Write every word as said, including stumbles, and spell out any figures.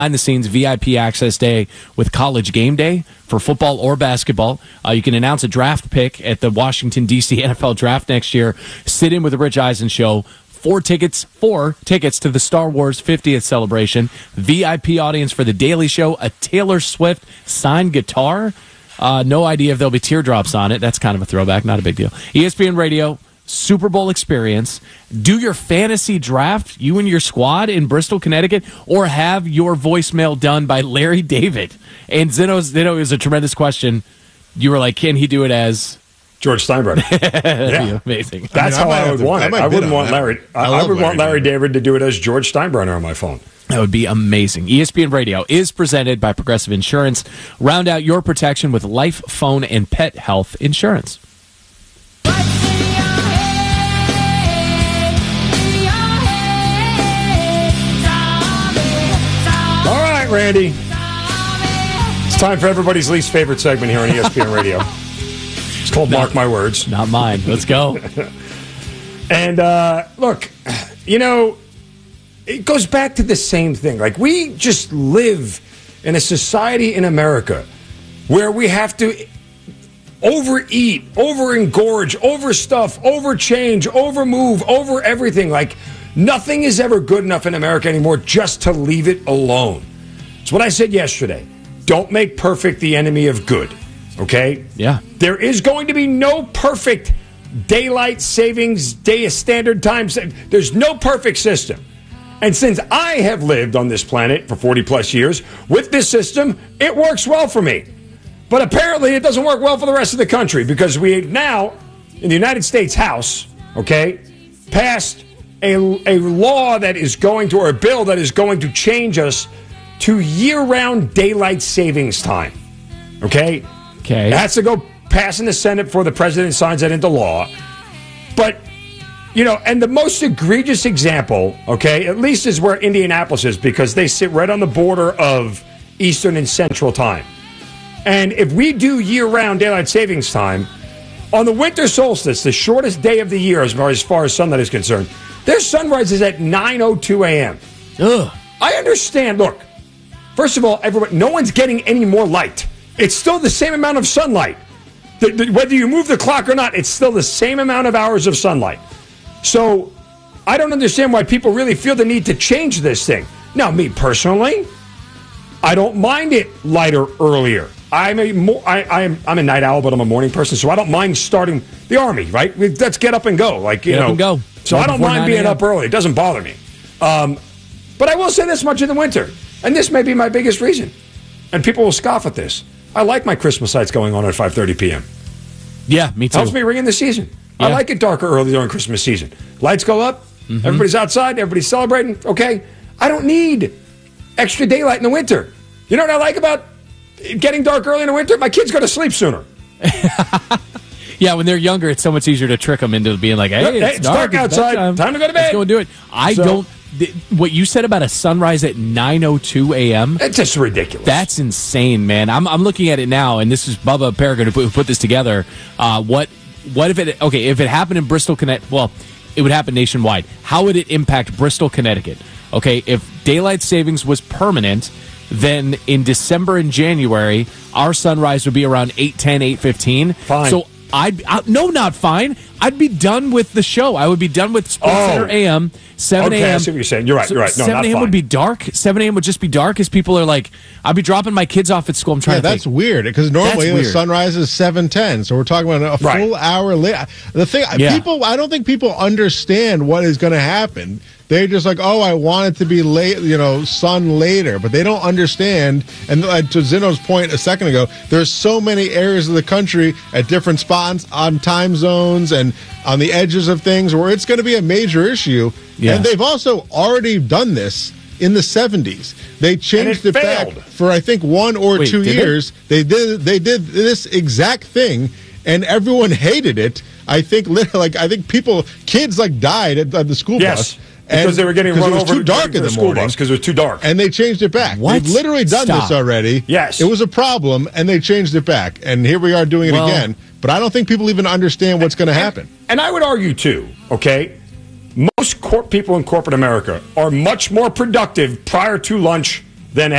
behind the scenes V I P access day with College Game Day for football or basketball. Uh, you can announce a draft pick at the Washington, D C N F L draft next year. Sit in with the Rich Eisen Show. Four tickets, four tickets to the Star Wars fiftieth celebration. V I P audience for the Daily Show. A Taylor Swift signed guitar. Uh, no idea if there'll be teardrops on it. That's kind of a throwback. Not a big deal. E S P N Radio. Super Bowl experience. Do your fantasy draft, you and your squad in Bristol, Connecticut, or have your voicemail done by Larry David. And Zeno, Zeno is a tremendous question. You were like, can he do it as George Steinbrenner? Yeah, amazing. That's I mean, how I, I would to, want it. I, I wouldn't want that. Larry. I, I, I would Larry want Larry David. David to do it as George Steinbrenner on my phone. That would be amazing. E S P N Radio is presented by Progressive Insurance. Round out your protection with life, phone, and pet health insurance. Randy, it's time for everybody's least favorite segment here on E S P N Radio. It's called Mark My Words. Not mine. Let's go. And uh, look, you know, it goes back to the same thing. Like, we just live in a society in America where we have to overeat, over-engorge, overstuff, overchange, overmove, over everything. Like, nothing is ever good enough in America anymore just to leave it alone. It's what I said yesterday. Don't make perfect the enemy of good. Okay? Yeah. There is going to be no perfect daylight savings, day of standard time. There's no perfect system. And since I have lived on this planet for forty plus years with this system, it works well for me. But apparently it doesn't work well for the rest of the country, because we now, in the United States House, okay, passed a, a law that is going to, or a bill that is going to change us to year-round daylight savings time. Okay? Okay. It has to go pass in the Senate before the president signs that into law. But, you know, and the most egregious example, okay, at least is where Indianapolis is, because they sit right on the border of Eastern and Central time. And if we do year-round daylight savings time, on the winter solstice, the shortest day of the year as far as, far as sunlight is concerned, their sunrise is at nine oh two a.m. Ugh. I understand. Look, first of all, everyone, no one's getting any more light. It's still the same amount of sunlight. The, the, whether you move the clock or not, it's still the same amount of hours of sunlight. So I don't understand why people really feel the need to change this thing. Now, me personally, I don't mind it lighter earlier. I'm a more, I, I'm I'm a night owl, but I'm a morning person, so I don't mind starting the army. Right? Let's get up and go. Like you get know, up and go. So I don't mind being up early. It doesn't bother me. Um, but I will say this much in the winter, and this may be my biggest reason. And people will scoff at this. I like my Christmas lights going on at five thirty p.m. Yeah, me too. Helps me ring in the season. Yeah. I like it darker early during Christmas season. Lights go up. Mm-hmm. Everybody's outside. Everybody's celebrating. Okay. I don't need extra daylight in the winter. You know what I like about getting dark early in the winter? My kids go to sleep sooner. Yeah, when they're younger, it's so much easier to trick them into being like, hey, it's, hey, it's dark, dark outside. Time. time to go to bed. Let's go and do it. I so, don't. Th- what you said about a sunrise at nine oh two a.m. It's just ridiculous. That's insane, man. I'm I'm looking at it now, and this is Bubba Peregrine who put, who put this together. Uh, what what if it okay if it happened in Bristol, Connecticut? Well, it would happen nationwide. How would it impact Bristol, Connecticut? Okay, if daylight savings was permanent, then in December and January, our sunrise would be around eight ten, eight fifteen. Fine. So I'd I, no, not fine. I'd be done with the show. I would be done with Sports oh. Center A M. seven a.m. Okay, I see what you're saying. You're right. You're right. No, seven not a.m. fine. would be dark. seven a.m. would just be dark as people are like, I'd be dropping my kids off at school. I'm trying yeah, to that's think. weird because normally That's the weird. sunrise is seven ten, so we're talking about a full Right. hour late. The thing, Yeah. people, I don't think people understand what is going to happen. They're just like, oh, I want it to be late, you know, sun later, but they don't understand. And uh, to Zeno's point a second ago, there's so many areas of the country at different spots on time zones and on the edges of things where it's going to be a major issue. Yeah. And they've also already done this in the seventies. They changed And it, it back failed. for I think one or Wait, two did years. They? they did they did this exact thing, and everyone hated it. I think like I think people, kids like died at, at the school Yes. bus. Because And- they were getting 'cause run it was over too dark to in the school morning bus because it was too dark. and they changed it back. What? They've literally done Stop. this already. Yes. It was a problem, and they changed it back. And here we are doing it Well- again. But I don't think people even understand what's going to happen. And I would argue, too, okay, most cor- people in corporate America are much more productive prior to lunch than